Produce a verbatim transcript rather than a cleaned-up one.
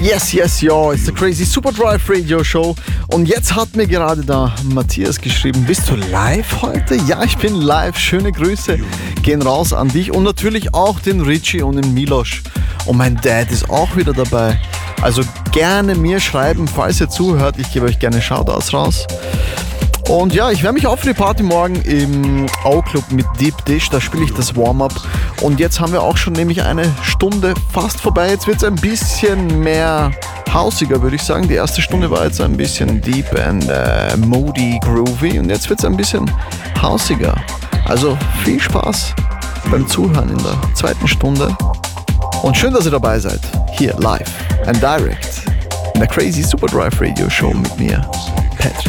Yes, yes, yo, it's the Crazy Super Drive Radio Show. Und jetzt hat mir gerade da Matthias geschrieben, bist du live heute? Ja, ich bin live. Schöne Grüße gehen raus an dich und natürlich auch den Richie und den Miloš. Und mein Dad ist auch wieder dabei. Also gerne mir schreiben, falls ihr zuhört. Ich gebe euch gerne Shoutouts raus. Und ja, ich werde mich auch für die Party morgen im O-Club mit Deep Dish, da spiele ich das Warm-Up. Und jetzt haben wir auch schon nämlich eine Stunde fast vorbei. Jetzt wird es ein bisschen mehr hausiger, würde ich sagen. Die erste Stunde war jetzt ein bisschen deep and uh, moody, groovy. Und jetzt wird es ein bisschen hausiger. Also viel Spaß beim Zuhören in der zweiten Stunde. Und schön, dass ihr dabei seid. Hier live and direct in der Crazy Super Drive Radio Show mit mir, Patrick.